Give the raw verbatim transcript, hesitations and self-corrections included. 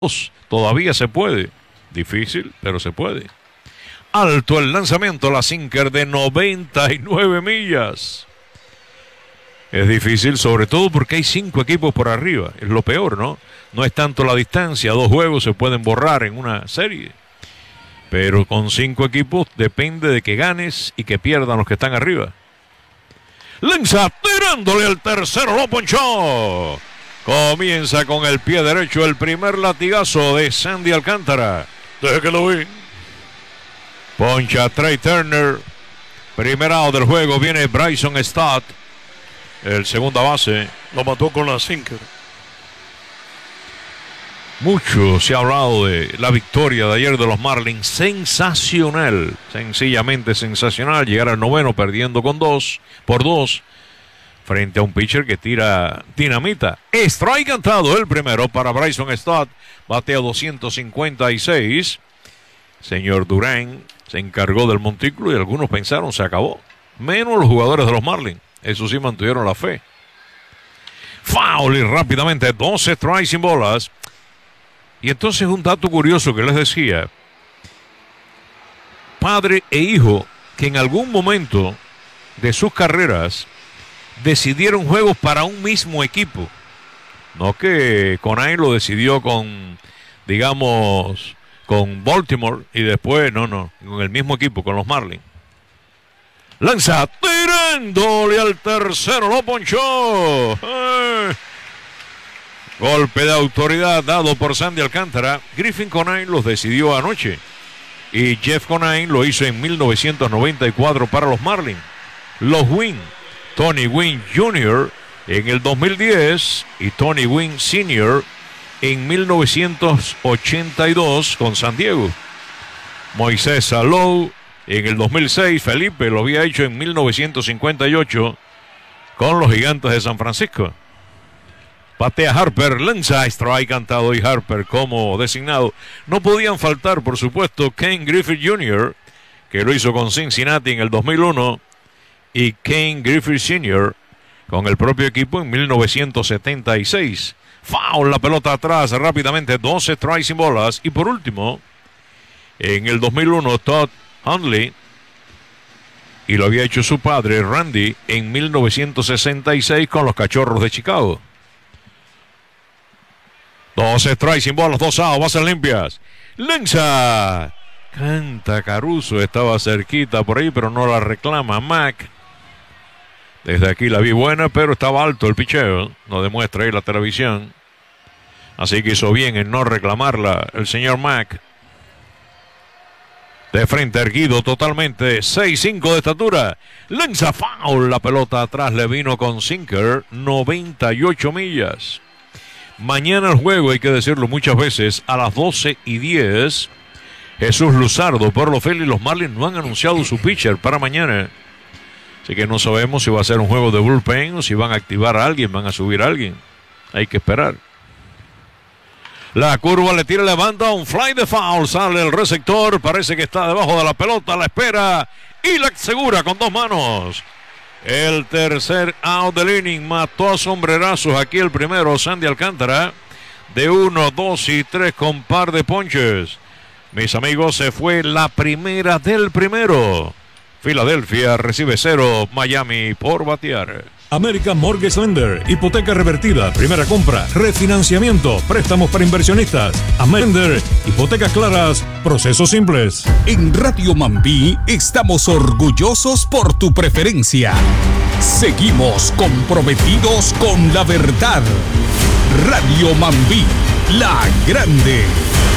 Todavía se puede. Difícil, pero se puede. Alto el lanzamiento, la sinker de noventa y nueve millas. Es difícil, sobre todo porque hay cinco equipos por arriba. Es lo peor, ¿no? No es tanto la distancia. Dos juegos se pueden borrar en una serie. Pero con cinco equipos depende de que ganes y que pierdan los que están arriba. Lanza tirándole al tercero, lo ponchó. Comienza con el pie derecho el primer latigazo de Sandy Alcántara. Deje que lo vi. Poncha Trey Turner. Primer out del juego viene Bryson Stott. El segunda base. Lo mató con la sinker. Mucho se ha hablado de la victoria de ayer de los Marlins. Sensacional. Sencillamente sensacional. Llegar al noveno perdiendo con dos. Por dos. Frente a un pitcher que tira dinamita. Strike cantado el primero para Bryson Stott. Batea doscientos cincuenta y seis. Señor Durán se encargó del montículo y algunos pensaron se acabó. Menos los jugadores de los Marlins. Eso sí mantuvieron la fe. Foul y rápidamente doce strikes sin bolas. Y entonces un dato curioso que les decía. Padre e hijo que en algún momento de sus carreras decidieron juegos para un mismo equipo. No que Conine lo decidió con, digamos, con Baltimore y después, no, no, con el mismo equipo, con los Marlins. Lanza tirándole al tercero, lo ponchó. ¡Eh! Golpe de autoridad dado por Sandy Alcántara. Griffin Conine los decidió anoche. Y Jeff Conine lo hizo en mil novecientos noventa y cuatro para los Marlins. Los Wynn, Tony Wynn junior en el dos mil diez y Tony Wynn senior en mil novecientos ochenta y dos con San Diego. Moisés Salou en el dos mil seis. Felipe lo había hecho en mil novecientos cincuenta y ocho con los Gigantes de San Francisco. Patea Harper, lanza strike cantado y Harper como designado. No podían faltar, por supuesto, Ken Griffey junior, que lo hizo con Cincinnati en el dos mil uno, y Ken Griffey senior con el propio equipo en mil novecientos setenta y seis. Foul, la pelota atrás rápidamente, doce strikes sin bolas. Y por último, en el dos mil uno, Todd Hundley, y lo había hecho su padre, Randy, en mil novecientos sesenta y seis con los Cachorros de Chicago. doce strikes sin bolas, dos outs, bases limpias. Lanza. Canta Caruso, estaba cerquita por ahí, pero no la reclama Mac. Desde aquí la vi buena, pero estaba alto el picheo. No demuestra ahí la televisión. Así que hizo bien en no reclamarla el señor Mac. De frente erguido totalmente, seis cinco de estatura. Lanza foul, la pelota atrás le vino con sinker, noventa y ocho millas. Mañana el juego, hay que decirlo muchas veces, a las doce y diez. Jesús Luzardo por los Phillies. Los Marlins no han anunciado su pitcher para mañana. Así que no sabemos si va a ser un juego de bullpen o si van a activar a alguien, van a subir a alguien. Hay que esperar. La curva le tira, levanta un fly de foul. Sale el receptor, parece que está debajo de la pelota, la espera y la asegura con dos manos. El tercer out del inning, mató a sombrerazos aquí el primero, Sandy Alcántara, de uno, dos y tres con par de ponches. Mis amigos, se fue la primera del primero. Filadelfia recibe cero, Miami por batear. American Mortgage Lender, hipoteca revertida, primera compra, refinanciamiento, préstamos para inversionistas. Lender, hipotecas claras, procesos simples. En Radio Mambí estamos orgullosos por tu preferencia. Seguimos comprometidos con la verdad. Radio Mambí, la grande.